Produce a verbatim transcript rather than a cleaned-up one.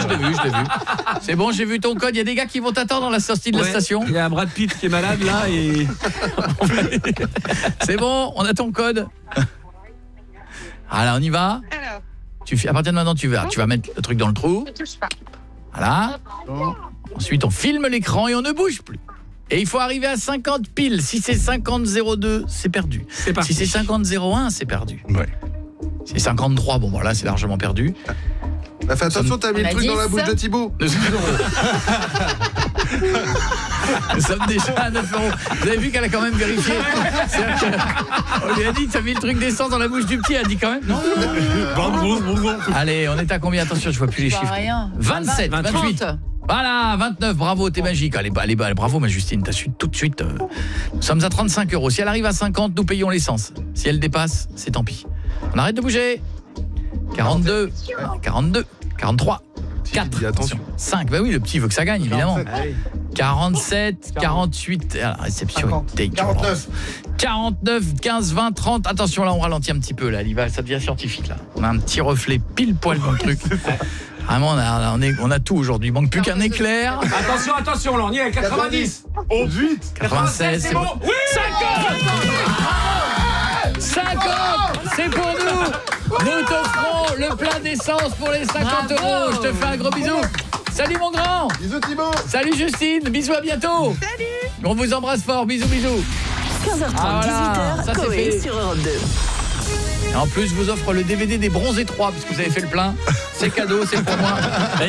je l'ai vu, je l'ai vu. C'est bon, j'ai vu ton code. Il y a des gars qui vont t'attendre à la sortie de Ouais, la station. Il y a Brad Pitt qui est malade là et C'est bon, on a ton code. Alors, on y va. Alors, Tu fais, à partir de maintenant, tu vas, tu vas mettre le truc dans le trou. ne touche pas. Voilà. Ensuite, on filme l'écran et on ne bouge plus. Et il faut arriver à cinquante piles. Si c'est cinquante zéro deux, c'est perdu. c'est parti. Si c'est cinquante zéro un, c'est perdu. Ouais. Si c'est cinquante-trois, bon voilà, c'est largement perdu. Bah, fais attention, t'as mis On le a truc dans la dix. bouche de Thibaut. Nous sommes déjà à neuf euros. Vous avez vu qu'elle a quand même vérifié. C'est-à-dire que- On lui a dit, t'as mis le truc d'essence dans la bouche du petit. Elle a dit quand même, non. Allez, on est à combien? Attention, je vois plus les Je vois chiffres. rien. vingt-sept, vingt-huit. trente. Voilà, vingt-neuf, bravo, t'es magique. Allez, allez, allez, bravo ma Justine, t'as su tout de suite. euh. Nous sommes à trente-cinq euros. Si elle arrive à cinquante, nous payons l'essence. Si elle dépasse, c'est tant pis. On arrête de bouger. quarante-deux, quarante-deux, quarante-trois, quatre, dis attention. cinq, bah oui, le petit veut que ça gagne, évidemment. Allez. quarante-sept, quarante-huit, à la réception est dégueulasse. quarante-neuf, quinze, vingt, trente. Attention, là, on ralentit un petit peu, là. Il va, ça devient scientifique, là. On a un petit reflet pile poil dans le truc. Vraiment, on a, on est, on a tout aujourd'hui. Il manque plus qu'un éclair. Attention, attention, là on y est, quatre-vingt-dix. huit. quatre-vingt-seize, c'est bon. Oui, cinquante, c'est pour nous. Nous t'offrons le plein d'essence pour les cinquante euros. Je te fais un gros bisou. Salut mon grand. Bisous Thibaut. Salut Justine. Bisous, à bientôt. Salut. On vous embrasse fort. Bisous, bisous. quinze heures trente, Ah, voilà. dix-huit heures, Ça, c'est Coé fait. sur Europe deux. Et en plus, je vous offre le D V D des Bronzés trois puisque vous avez fait le plein. C'est cadeau, c'est pour moi.